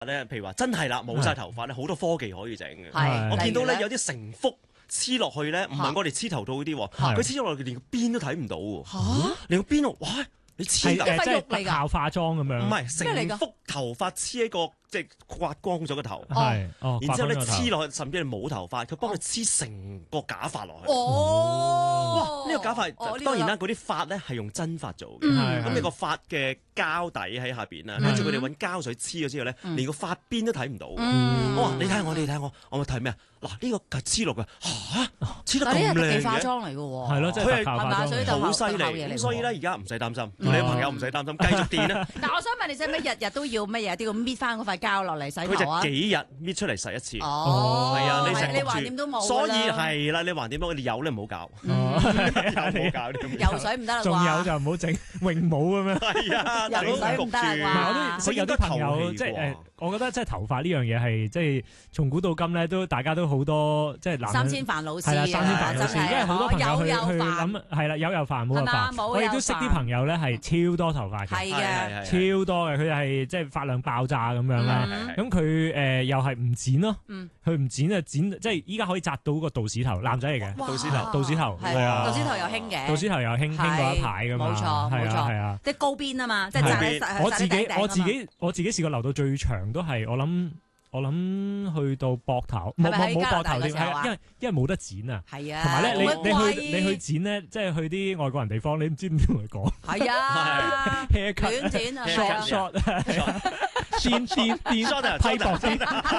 咧，譬如話真係啦，冇晒頭髮咧，好多科技可以整嘅。 係我見到咧例如有啲成幅黐落去咧，唔係我哋黐頭套嗰啲喎， 係佢黐咗落去連個邊都睇唔到喎。 嚇連個邊度，哇！你黐㗎？ 係即係嚟㗎特效化妝咁樣。 唔係咩嚟㗎成幅頭髮黐喺個即係刮光咗個頭， 係哦， 然之後咧刮光咗個頭黐落去，甚至係冇頭髮，佢幫佢黐成個假髮落去。 哦， 呢個假髮當然啦，嗰啲髮咧係用真髮做嘅。 係咁你個髮嘅膠底喺下邊啦，跟住佢哋揾膠水黐咗之後咧，連個髮邊都睇唔到。我話你睇下我，你睇下我，我咪睇咩啊？嗱，呢個係黐落嘅，嚇黐得但係呢咁靚係特技化嘅。 妝嚟嘅喎。 係咯，即係特效化係嘛所以就妝嚟。 好犀利， 特效嘢嚟喎咁所以咧而家唔使擔心，你嘅朋友唔使擔心，繼續電啦。 但我想問你，使唔使日日都要乜嘢？都要搣翻嗰塊膠落嚟洗佢頭啊就？幾日搣出嚟洗一次， 哦， 係啊，你成你日橫掂都冇㗎啦， 所以係啦，你橫掂都你有咧唔好搞， 哦有唔好搞啲咁嘅游水唔得啦啩？ 仲有就唔好整泳帽咁樣。 係啊，大佬游水唔得啦焗住唔係，我哇都識有啲朋友即係誒， 我覺得即係頭髮呢樣嘢係即係從古到今咧，都大家都好多即係男人三千煩惱絲係啦， 啊三千煩惱絲， 真係因為好多朋友去有去煩諗係啦，有又煩冇又係嘛煩。 冇又我亦都識啲煩朋友咧係超多頭髮嘅， 係嘅， 超多嘅，佢係即係髮量爆炸咁樣啦。咁佢又係唔剪咯，佢唔剪就剪，即係依家可以紮到個道士頭，男仔嚟嘅， 哇道士頭道士頭係係啊道士頭又興嘅， 道士頭又興過一排噶嘛， 冇錯冇係啊錯係啊。 即係高邊啊嘛，即係高紮邊我自己紮頂我自己試過留到最長都係我諗去到膊頭，冇係咪喺冇加拿大膊頭添， 嗰時候啊係因為冇得剪啊。 係啊， 同埋咧， 好鬼你去剪咧，即係去啲外國人地方，你唔知點同佢講係啊， haircut 亂剪啊 short 係啊 short 電批薄啲，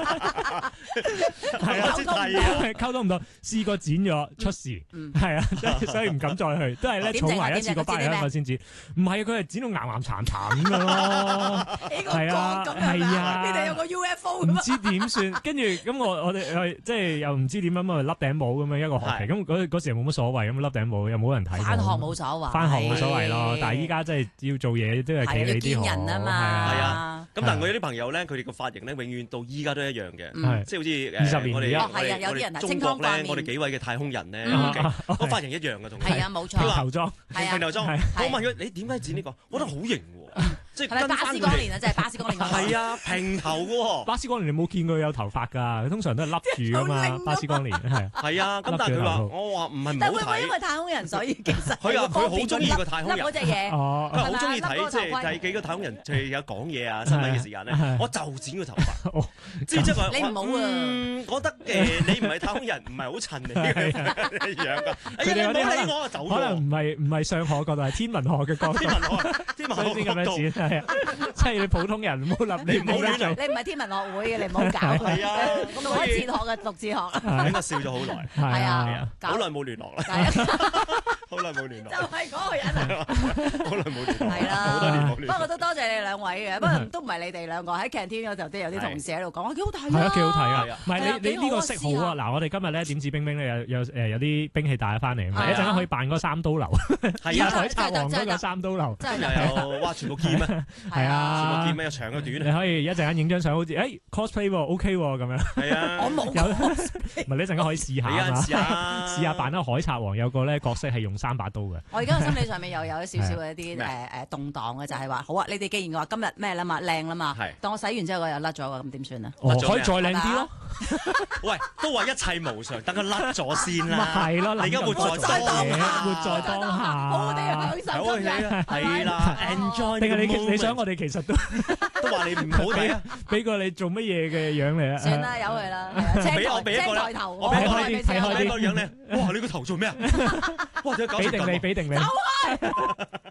係啊，溝通唔到，試過剪咗出事，係啊，所以唔敢再去，都係咧儲埋一次過翻嚟香港先剪。唔係啊，佢係剪到岩岩殘殘咁樣咯，係啊，係啊， 你哋有個 UFO 唔知點算，跟住咁我哋即係又唔知點樣咪笠頂帽咁樣一個學期，咁嗰時又冇乜所謂，咁笠頂帽又冇人睇。 返學冇所謂， 返學冇所謂咯，但係依家真係要做嘢都係企你啲見人啊嘛， 係啊。咁但係我有啲朋友咧，佢哋個髮型咧永遠到依家都一樣嘅，即係好似 20年我哋哦係啊有啲人啊中國咧，我哋幾位嘅太空人咧，個髮型一樣嘅同佢。 係啊冇錯， 平頭裝， 係啊平頭裝。我問佢你點解剪呢個？我覺得好型喎，即係係咪巴斯光年啊？即係巴斯光年係啊，平頭嘅喎。 巴斯光年你冇見過佢有頭髮㗎，佢通常都係笠住㗎嘛。巴斯光年係係啊，咁但係佢話我話唔係唔好但會唔會因睇。 為太空人所以其實佢話佢好中意個太空人嗰隻嘢， 哦佢好中意係咪啊睇，即係笠嗰個頭盔睇幾個太空人，佢有講嘢啊新聞嘅時間咧，我就剪個頭髮。即係話你唔好啊！ 覺得你唔係太空人，唔係好襯你嘅樣㗎。哎呀，你唔好理我啊，走可能咗。 唔係上學角度，係天文學嘅角度， 天文學，天文所以先咁樣學角度。 剪係啊，即係你普通人唔好立，你唔好亂做。 你唔係天文學會嘅，你唔好搞。 係啊， 咁我哲學嘅讀哲學， 應該笑咗好耐， 係啊， 好耐冇聯絡啦， 係啊好耐冇聯絡就，係嗰個人啊！ 好耐冇聯絡， 係啦， 好多年冇不聯絡。 過都多謝你哋兩位嘅，不過都唔係你哋兩個喺 canteen 嗰度都有啲同事喺度講，哇幾好睇係啊，幾好睇係啊！唔係你呢個識好啊！嗱，我哋今日咧點指冰冰咧有啲兵器帶咗翻嚟啊嘛，一陣間可以扮嗰三刀流， 係啊， 海賊王嗰個三刀流， 真又係有哇，全部劍啊， 係啊， 全部劍咩？有長有短你可以一陣間影張相，好似cosplay 喎，OK 喎咁樣。 係啊， 我冇有，唔係你一陣間可以試下你有啊嘛， 陣試下， 試下扮得海賊王，有個咧角色係用3把刀嘅。 我而家個心理上面又有少少嘅一啲動盪嘅，就係話好啊！你哋既然話今日咩啦嘛，靚啦嘛，當我洗完之後我又甩咗喎，咁點算啊？ 可以再靚啲咯。 喂，都話一切無常，等佢甩咗先啦。 咪係咯， 你而家活在當下， 活在當下， 好好地享受今日， 係啦，enjoy。 定係你想我哋其實都話你唔好睇啊？ 俾個你做乜嘢嘅樣嚟啊？ 算啦，由佢啦。 俾一個抬頭， 我俾睇開啲個樣咧。哇！你個頭做咩啊？哇！你搞成咁啊！ 俾定你。 走開！